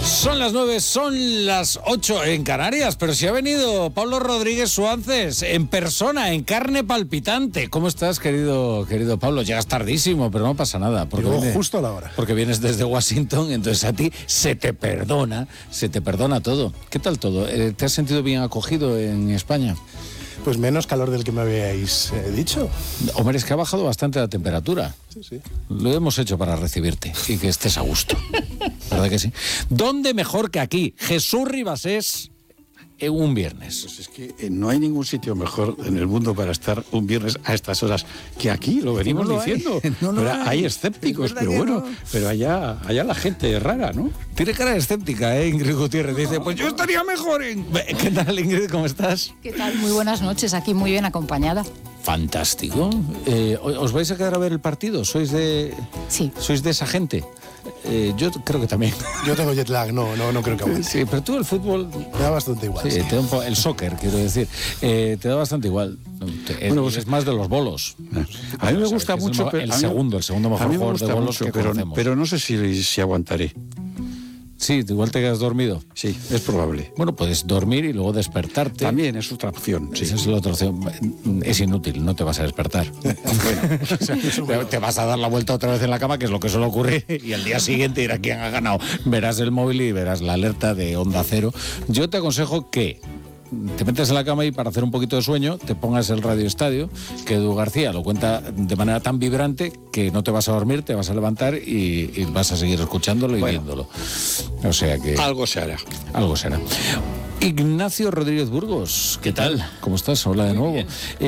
Son las 9, son las 8 en Canarias, pero si ha venido Pablo Rodríguez Suances en persona, en carne palpitante. ¿Cómo estás, querido Pablo? Llegas tardísimo, pero no pasa nada. Porque justo a la hora. Porque vienes desde Washington, entonces a ti se te perdona todo. ¿Qué tal todo? ¿Te has sentido bien acogido en España? Pues menos calor del que me habíais dicho. Hombre, es que ha bajado bastante la temperatura. Sí. Lo hemos hecho para recibirte y que estés a gusto. ¿Verdad que sí? ¿Dónde mejor que aquí? Jesús Ribasés, un viernes. Pues es que no hay ningún sitio mejor en el mundo para estar un viernes a estas horas que aquí, lo venimos diciendo. Hay escépticos, pero bueno, pero allá la gente es rara, ¿no? Tiene cara de escéptica, Ingrid Gutiérrez. Dice, pues yo estaría mejor en... ¿Qué tal, Ingrid? ¿Cómo estás? ¿Qué tal? Muy buenas noches, aquí muy bien acompañada. Fantástico. ¿Os vais a quedar a ver el partido? ¿Sois de esa gente? Yo creo que también. Yo tengo jet lag, no creo que aguante. Sí, pero tú el fútbol... Me da bastante igual. Sí, Sí. el soccer, quiero decir. Te da bastante igual. Bueno, pues es más de los bolos. A mí me gusta mucho... El segundo mejor jugador de bolos que conocemos. Pero no sé si aguantaré. Sí, igual te quedas dormido. Sí, es probable. Bueno, puedes dormir y luego despertarte. También es otra opción. Sí. Esa es la otra opción. Es inútil, no te vas a despertar. Te vas a dar la vuelta otra vez en la cama, que es lo que suele ocurrir, y al día siguiente dirá quién ha ganado. Verás el móvil y verás la alerta de Onda Cero. Yo te aconsejo que te metes en la cama y para hacer un poquito de sueño te pongas el Radio Estadio, que Edu García lo cuenta de manera tan vibrante que no te vas a dormir, te vas a levantar y vas a seguir escuchándolo y viéndolo. O sea que... Algo se hará. Algo será. Ignacio Rodríguez Burgos, ¿qué tal? ¿Cómo estás? Hola de nuevo.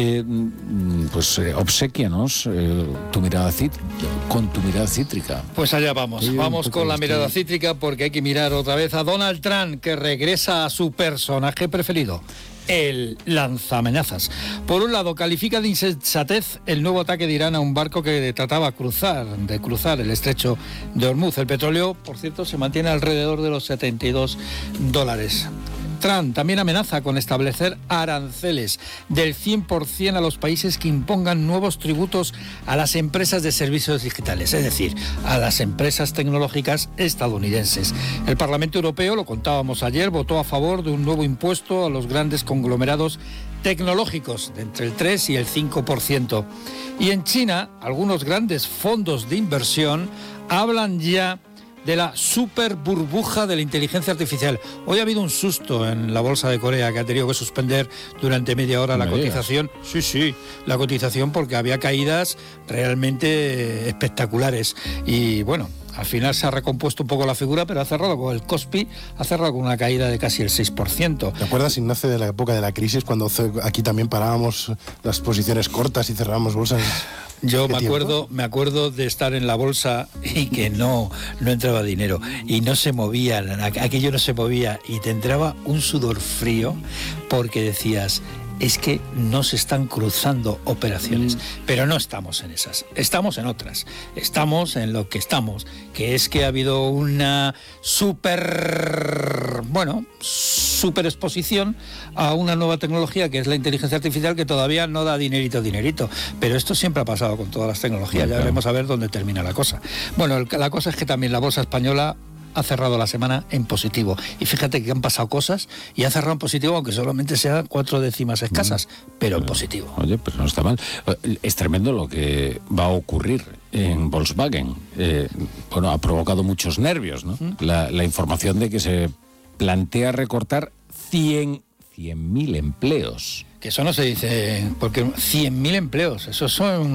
Obséquianos tu mirada con tu mirada cítrica. Pues allá vamos. Vamos con la mirada cítrica porque hay que mirar otra vez a Donald Trump, que regresa a su personaje preferido, el lanzamenazas. Por un lado, califica de insensatez el nuevo ataque de Irán a un barco que trataba de cruzar el estrecho de Hormuz. El petróleo, por cierto, se mantiene alrededor de los $72. Trump también amenaza con establecer aranceles del 100% a los países que impongan nuevos tributos a las empresas de servicios digitales, es decir, a las empresas tecnológicas estadounidenses. El Parlamento Europeo, lo contábamos ayer, votó a favor de un nuevo impuesto a los grandes conglomerados tecnológicos de entre el 3 y el 5%. Y en China, algunos grandes fondos de inversión hablan ya de la super burbuja de la inteligencia artificial. Hoy ha habido un susto en la bolsa de Corea, que ha tenido que suspender durante media hora la cotización. Sí, la cotización, porque había caídas realmente espectaculares. Y bueno, al final se ha recompuesto un poco la figura, pero ha cerrado con el Kospi, ha cerrado con una caída de casi el 6%. ¿Te acuerdas, Ignacio, de la época de la crisis, cuando aquí también parábamos las posiciones cortas y cerrábamos bolsas? Yo me acuerdo de estar en la bolsa y que no entraba dinero y no se movía, aquello no se movía y te entraba un sudor frío porque decías, es que no se están cruzando operaciones, pero no estamos en esas, estamos en otras, estamos en lo que estamos, que es que ha habido una super exposición a una nueva tecnología que es la inteligencia artificial, que todavía no da dinerito, pero esto siempre ha pasado con todas las tecnologías, ya veremos a ver dónde termina la cosa. Bueno, la cosa es que también la bolsa española ha cerrado la semana en positivo. Y fíjate que han pasado cosas y ha cerrado en positivo, aunque solamente sean 4 décimas escasas, pero en positivo. Oye, pero no está mal. Es tremendo lo que va a ocurrir en Volkswagen. Ha provocado muchos nervios, ¿no? La información de que se plantea recortar 100.000 empleos. Que eso no se dice, porque 100.000 empleos, eso son